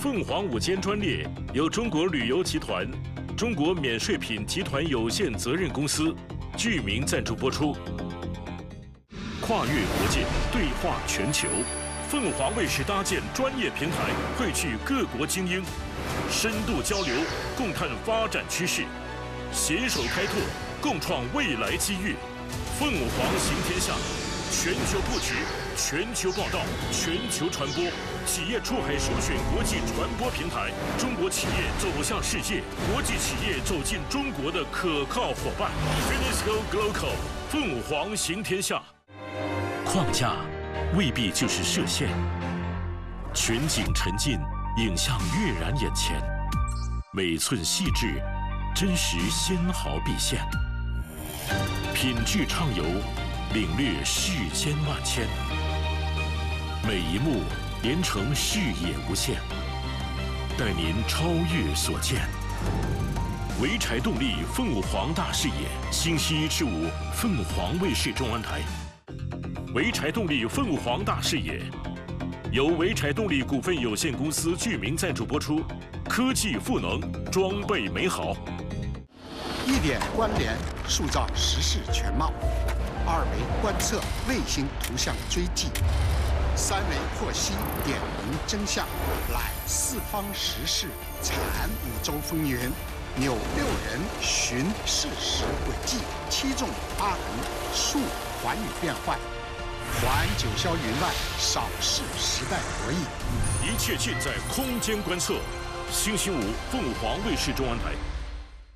凤凰午间专列由中国旅游集团、中国免税品集团有限责任公司剧名赞助播出。跨越国界，对话全球，凤凰卫视搭建专业平台，汇聚各国精英，深度交流，共探发展趋势，携手开拓，共创未来机遇。凤凰行天下，全球布局，全球报道，全球传播，企业出海首选国际传播平台，中国企业走向世界，国际企业走进中国的可靠伙伴。Finisco Global， 凤凰行天下。框架未必就是设限，全景沉浸，影像跃然眼前，每寸细致，真实纤毫毕现。品质畅游，领略世间万千，每一幕连成视野无限，带您超越所见。潍柴动力凤凰大视野，星期一至五，凤凰卫视中文台。潍柴动力凤凰大视野，由潍柴动力股份有限公司剧名赞助播出。科技赋能，装备美好。 1点关联，塑造时事全貌；2维观测，卫星图像追迹；3维获悉，点明真相。揽四方时事，产5洲风云，扭6人寻事实轨迹，7纵8横，述寰宇变幻。环九霄云外，扫视时代博弈。 一切尽在空间观测。星期五，凤凰卫视中文台。